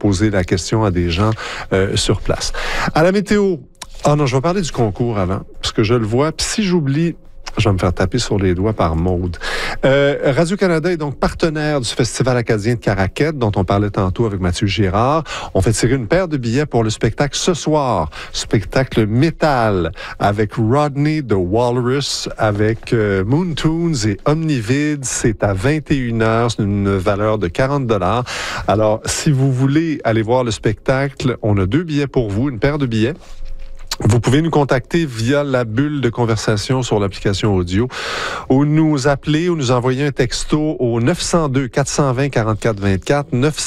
poser la question à des gens sur place. À la météo, non, je vais parler du concours avant, parce que je le vois. Puis si j'oublie, je vais me faire taper sur les doigts par Maude. Radio-Canada est donc partenaire du Festival acadien de Caraquette, dont on parlait tantôt avec Mathieu Girard. On fait tirer une paire de billets pour le spectacle ce soir. Spectacle métal avec Rodney the Walrus, avec Moon Tunes et Omnivid. C'est à 21h. C'est une valeur de 40 $. Alors, si vous voulez aller voir le spectacle, on a 2 billets pour vous, une paire de billets. Vous pouvez nous contacter via la bulle de conversation sur l'application audio ou nous appeler ou nous envoyer un texto au 902-420-4424,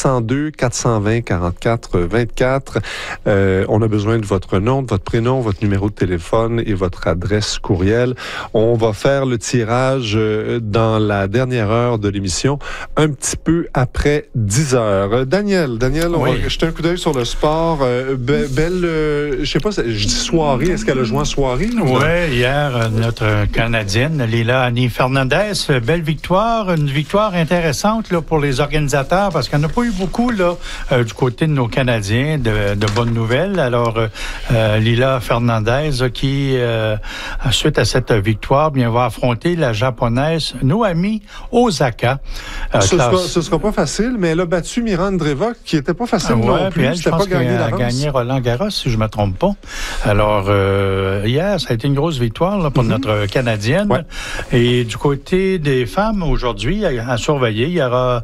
902-420-4424. On a besoin de votre nom, de votre prénom, votre numéro de téléphone et votre adresse courriel. On va faire le tirage dans la dernière heure de l'émission, un petit peu après 10 heures. Daniel, on va jeter un coup d'œil sur le sport. Belle, je sais pas, je dis soirée. Est-ce qu'elle a joué en soirée? Oui, hier, notre Canadienne, Lila Annie Fernandez, belle victoire. Une victoire intéressante là, pour les organisateurs parce qu'il n'y en a pas eu beaucoup là, du côté de nos Canadiens de bonnes nouvelles. Alors, Lila Fernandez qui, suite à cette victoire, bien, va affronter la japonaise Naomi Osaka. Ce sera pas facile, mais elle a battu Miranda Dreva, qui n'était pas facile non plus. Elle, je pense qu'elle a gagné Roland Garros, si je ne me trompe pas. Alors, hier, ça a été une grosse victoire là, pour notre Canadienne. Ouais. Et du côté des femmes, aujourd'hui, à surveiller, il y aura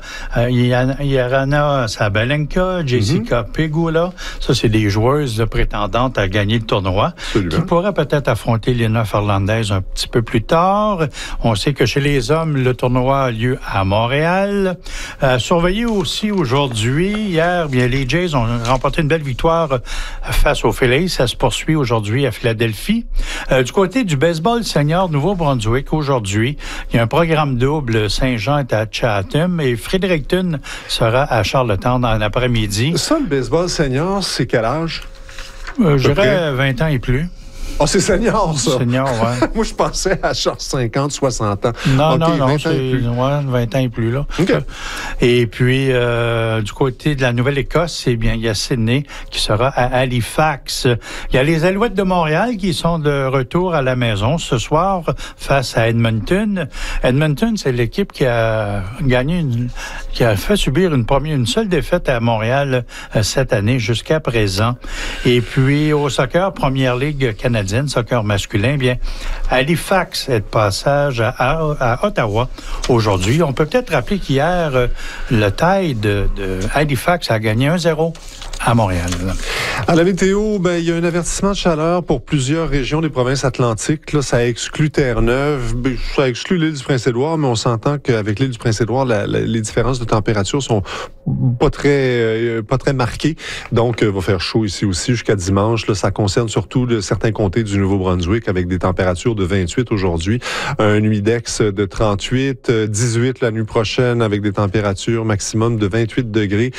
Yana Sabalenka, Jessica Pegula. Ça, c'est des joueuses prétendantes à gagner le tournoi. Absolument. Qui pourraient peut-être affronter Lena Fernandez un petit peu plus tard. On sait que chez les hommes, le tournoi a lieu à Montréal. Surveiller aussi aujourd'hui. Hier, bien, les Jays ont remporté une belle victoire face aux Phillies. Ça se poursuit aujourd'hui à Philadelphie. Du côté du baseball senior Nouveau-Brunswick, aujourd'hui, il y a un programme double. Saint-Jean est à Chatham et Fredericton sera à Charlottetown dans l'après-midi. Ça, le baseball senior, c'est quel âge? Je dirais 20 ans et plus. Ah, c'est senior, ça? Senior, oui. Moi, je pensais à genre 50, 60 ans. Non, okay, non, c'est 20 ans et plus, là. OK. Et puis, du côté de la Nouvelle-Écosse, eh bien, il y a Sydney qui sera à Halifax. Il y a les Alouettes de Montréal qui sont de retour à la maison ce soir face à Edmonton. Edmonton, c'est l'équipe qui a gagné, qui a fait subir une seule défaite à Montréal cette année jusqu'à présent. Et puis, au soccer, Première Ligue canadienne, soccer masculin, bien, Halifax est de passage à Ottawa aujourd'hui. On peut peut-être rappeler qu'hier, le Tide de Halifax a gagné 1-0 à Montréal. À la météo, ben, il y a un avertissement de chaleur pour plusieurs régions des provinces atlantiques. Là, ça exclut Terre-Neuve, ça exclut l'île du Prince-Édouard, mais on s'entend qu'avec l'île du Prince-Édouard, les différences de température sont pas très marquées. Donc, il va faire chaud ici aussi jusqu'à dimanche. Là, ça concerne surtout certains comtés du Nouveau-Brunswick avec des températures de 28 aujourd'hui, un humidex de 38, 18 la nuit prochaine avec des températures maximum de 28 degrés.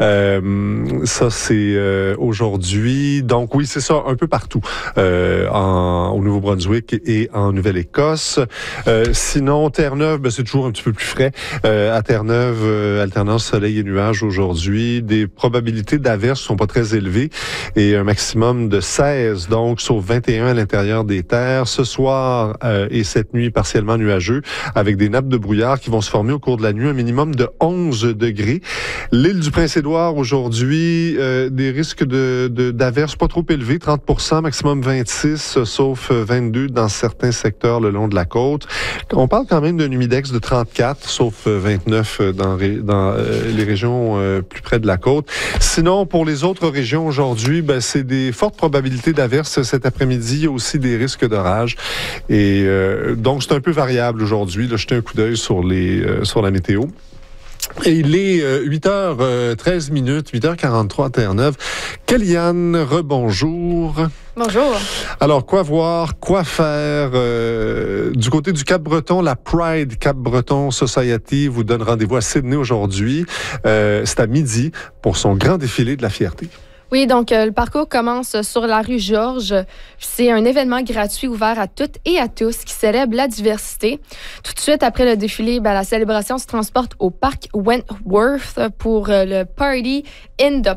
Ça, c'est aujourd'hui. Donc oui, c'est ça, un peu partout au Nouveau-Brunswick et en Nouvelle-Écosse. Sinon, Terre-Neuve, ben, c'est toujours un petit peu plus frais. À Terre-Neuve, alternance soleil et nuages aujourd'hui. Des probabilités d'averses sont pas très élevées et un maximum de 16, donc sauf 21 à l'intérieur des terres. Ce soir et cette nuit, partiellement nuageux, avec des nappes de brouillard qui vont se former au cours de la nuit, un minimum de 11 degrés. L'île du Prince-Édouard, aujourd'hui, des risques d'averses pas trop élevés, 30%, maximum 26, sauf 22 dans certains secteurs le long de la côte. On parle quand même d'un humidex de 34, sauf 29 dans les régions plus près de la côte. Sinon, pour les autres régions aujourd'hui, ben, c'est des fortes probabilités d'averses cet après-midi. Il y a aussi des risques d'orage. Et donc, c'est un peu variable aujourd'hui. Là, jetez un coup d'œil sur la météo. Et il est 8h13, 8h43 à Terre-Neuve. Kellyanne, rebonjour. Bonjour. Alors, quoi voir, quoi faire? Du côté du Cap-Breton, la Pride Cap-Breton Society vous donne rendez-vous à Sydney aujourd'hui. C'est à midi pour son grand défilé de la fierté. Oui, donc le parcours commence sur la rue Georges. C'est un événement gratuit ouvert à toutes et à tous qui célèbre la diversité. Tout de suite après le défilé, la célébration se transporte au parc Wentworth pour le Party in the